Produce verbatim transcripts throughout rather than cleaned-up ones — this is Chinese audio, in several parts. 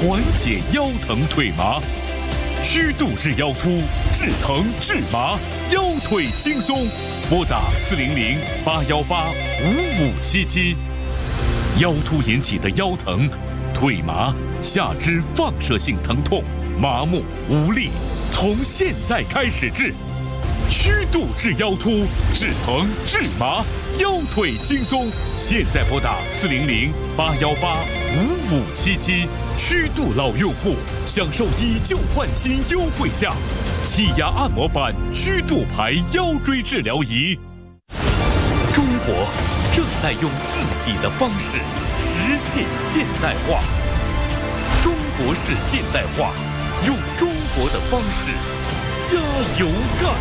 缓解腰疼腿麻。虚度治腰突，治疼治麻，腰腿轻松。拨打四零零八幺八五五七七。腰突引起的腰疼、腿麻、下肢放射性疼痛、麻木无力，从现在开始治。虚度治腰突，治疼治麻，腰腿轻松。现在拨打四零零八幺八五五七七。虚度老用户享受以旧换新优惠价，气压按摩板虚度牌腰椎治疗仪。中国正在用自己的方式实现现代化。中国式现代化，用中国的方式加油干！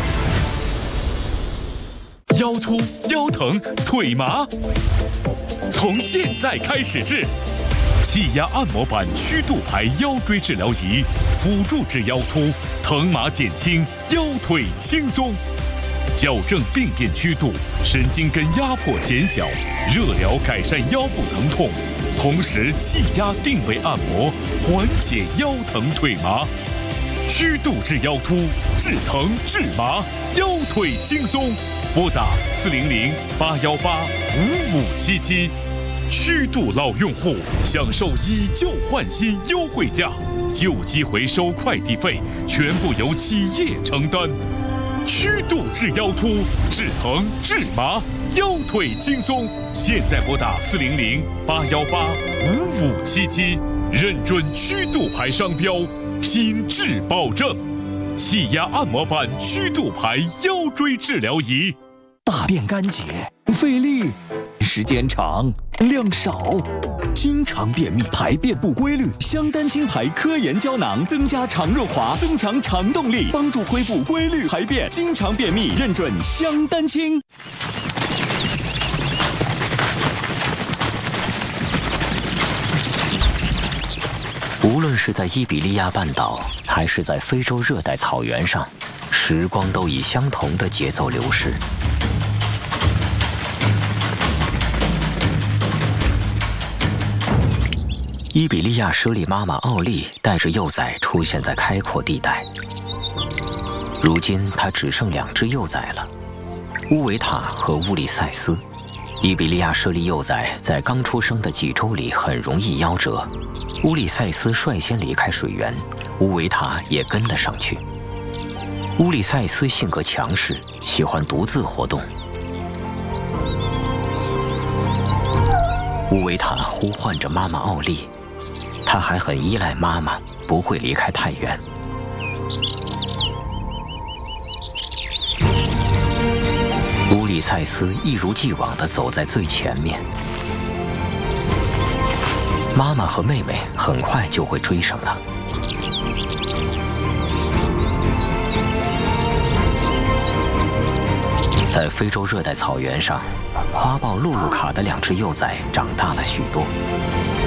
腰突、腰疼、腿麻，从现在开始治。气压按摩板虚度牌腰椎治疗仪，辅助治腰突，疼麻减轻，腰腿轻松。矫正病变曲度，神经根压迫减小，热疗改善腰部疼痛，同时气压定位按摩，缓解腰疼腿麻。虚度治腰突，治疼治麻，腰腿轻松。拨打四零零八幺八五五七七。虚度老用户享受以旧换新优惠价，旧机回收快递费全部由企业承担。虚度治腰突，治疼治麻，腰腿轻松。现在拨打四零零八幺八五五七七，认准虚度牌商标，品质保证。气压按摩板虚度牌腰椎治疗仪。 大便干结，费力，时间长，量少，经常便秘，排便不规律。香丹清牌科研胶囊增加肠润滑，增强肠动力，帮助恢复规律排便。经常便秘，认准香丹清。无论是在伊比利亚半岛，还是在非洲热带草原上，时光都以相同的节奏流逝。伊比利亚猞猁妈妈奥利带着幼崽出现在开阔地带。如今，它只剩两只幼崽了，乌维塔和乌利塞斯。伊比利亚猞猁幼崽在刚出生的几周里很容易夭折，乌利塞斯率先离开水源，乌维塔也跟了上去。乌利塞斯性格强势，喜欢独自活动。乌维塔呼唤着妈妈奥利，他还很依赖妈妈，不会离开太远。乌利塞斯一如既往地走在最前面，妈妈和妹妹很快就会追上他。在非洲热带草原上，花豹露露卡的两只幼崽长大了许多。